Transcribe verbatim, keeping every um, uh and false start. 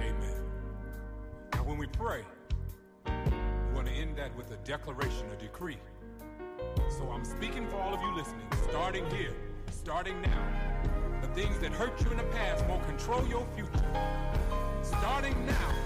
Amen. Now when we pray, we want to end that with a declaration, a decree. So I'm speaking for all of you listening, starting here, starting now. The things that hurt you in the past won't control your future. Starting now,